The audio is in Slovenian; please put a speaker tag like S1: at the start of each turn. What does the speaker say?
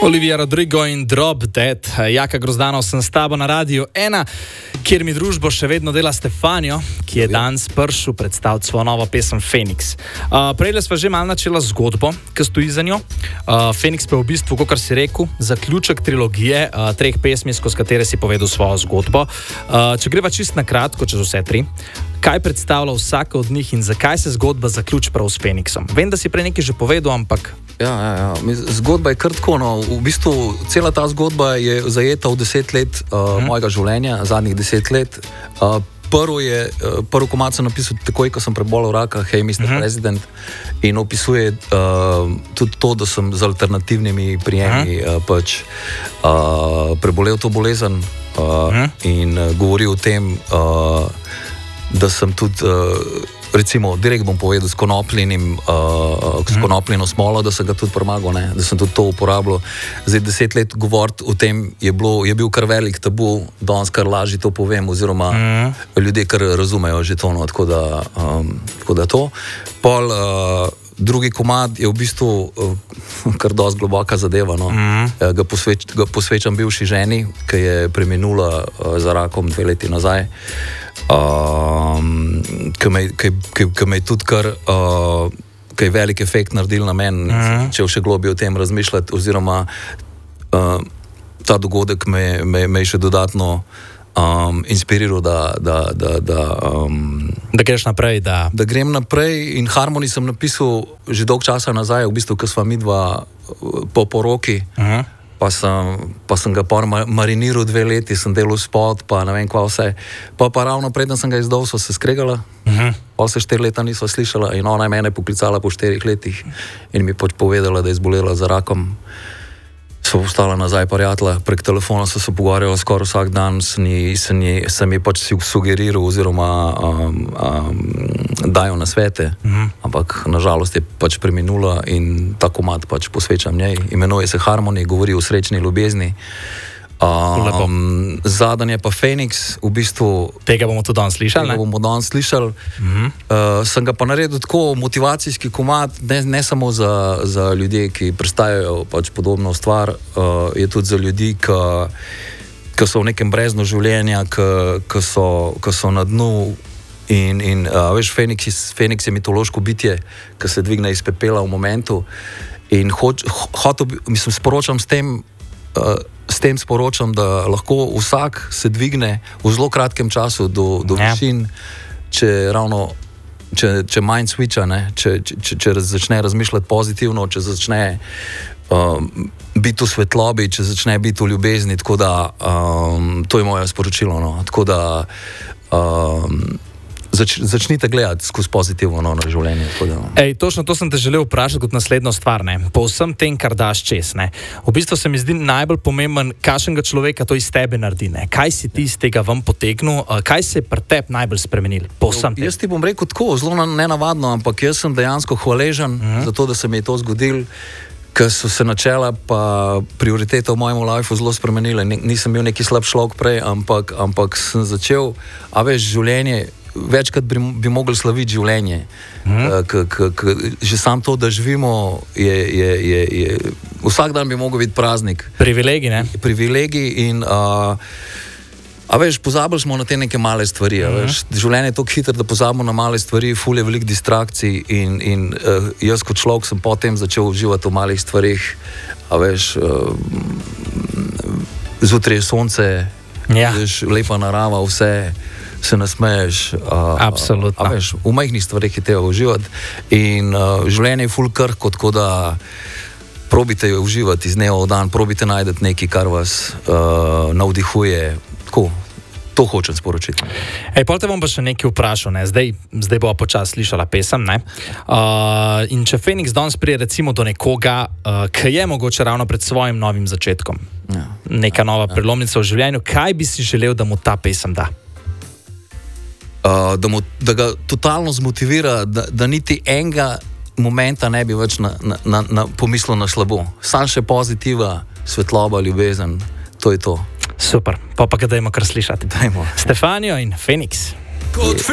S1: Olivia Rodrigo in Drop Dead. Jaka Grozdanov sem s tabo na Radiu 1, kjer mi družbo še vedno dela Stefanijo, ki je danes prišel predstaviti svojo novo pesem Phoenix. Prej sva že malo načela zgodbo, ki stoji za njo. Phoenix pa je v bistvu, kot si rekel, zaključek trilogije treh pesmi, skozi katere si povedal svojo zgodbo. Če greva čist na kratko, čez vse tri, kaj predstavlja vsaka od njih in zakaj se zgodba zaključi prav s Phoenixom? Vem, da si prej nekaj že povedal, ampak...
S2: Ja. Zgodba je kar tako, no. V bistvu cela ta zgodba je zajeta v 10 let mojega življenja, zadnjih 10 let. Prvi komad sem napisal takoj, ko sem prebolel raka, Hey Mr. President, in opisuje tudi to, da sem z alternativnimi prijemi prebolel to bolezen in govori o tem, da sem tudi... Recimo, direkt bom povedal, s konopljino smolo, da sem ga tudi premagal, da sem tudi to uporabljal. Zdaj 10 let govoriti o tem je bil kar velik tabu, danes kar lažje to povem, oziroma ljudje kar razumejo že to, no, tako da to. Pol drugi komad je v bistvu kar dosti globoka zadeva, no. Ga posvečam bivši ženi, ki je preminula za rakom 2 leti nazaj. Ki me je tudi kar ki je velik efekt naredil na meni, če še globje o tem razmišljati, oziroma ta dogodek me je še dodatno inspiriral, da
S1: greš naprej, da
S2: grem naprej. In Harmony sem napisal že dolg časa nazaj, v bistvu, ko sva midva po poroki. Pa sem ga mariniral 2 leti, sem delal spot, pa ne vem kva vse. Pa ravno preden sem ga izdal, sva se skregala. Pa se 4 leta nisva slišala in ona je mene poklicala po 4 letih in mi pač povedala, da je zbolela za rakom. Sva postala nazaj prijatelja, prek telefona sva se pogovarjala skoraj vsak dan, sem ji pač sugeriral oziroma dajal nasvete, ampak nažalost je pač preminula in ta komad pač posvečam njej. Imenuje se Harmony, govori o srečni ljubezni. Zadnje pa Phoenix, v bistvu...
S1: Tega bomo tudi danes slišali, ne?
S2: Tega bomo danes slišali. Sem ga pa naredil tako motivacijski komad, ne samo za ljudi, ki prestajajo pač podobno stvar, je tudi za ljudi, ki so v nekem breznu življenja, ki so na dnu in veš, Phoenix je mitološko bitje, ki se dvigne iz pepela v momentu in sporočam s tem sporočam, da lahko vsak se dvigne v zelo kratkem času do višin, če mind switcha, če začne razmišljati pozitivno, če začne biti v svetlobi, če začne biti v ljubezni, tako da to je moje sporočilo, no. Tako da začnite gledati skozi pozitivno na življenje.
S1: Točno to sem te želel vprašati kot naslednjo stvar, ne. Po vsem tem, kar daš čez, ne. V bistvu se mi zdi najbolj pomemben, kakšnega človeka to iz tebe naredi, ne. Kaj si ti iz tega ven potegnil, kaj se je pri tebi najbolj spremenil po vsem tem?
S2: Jaz ti bom rekel tako, zelo nenavadno, ampak jaz sem dejansko hvaležen za to, da se mi je to zgodilo, ker so se načela pa prioritete v mojem lifeu zelo spremenile. Nisem bil neki slab človek prej, ampak sem začel, življenje, večkrat bi mogli slaviti življenje. Že sam to, da živimo, vsak dan bi mogel biti praznik.
S1: Privilegij, ne?
S2: Privilegij in pozabili smo na te neke male stvari. Življenje je tako hitro, da pozabimo na male stvari, ful je veliko distrakcij in jaz kot človek sem potem začel uživati v malih stvarih. Zjutraj je sonce, lepa narava, vse se nasmeješ.
S1: Absolutno.
S2: V majhnih stvarih je treba uživati in življenje je ful krhko, tako da probite uživati iz dneva v dan, probite najdeti nekaj, kar vas navdihuje. Tako, to hočem sporočiti.
S1: Pol te bom pa še nekaj vprašal, ne? Zdaj bova počasi slišala pesem, ne? In če Phoenix danes prije recimo do nekoga, ki je mogoče ravno pred svojim novim začetkom, neka nova prelomnica v življenju, kaj bi si želel, da mu ta pesem da?
S2: Da ga totalno zmotivira, da niti enega momenta ne bi več pomislil na slabo. Sam še pozitiva, svetloba, ljubezen, to je to.
S1: Super, pa ga dajmo kar slišati.
S2: Dajmo.
S1: Stefanijo in Phoenix.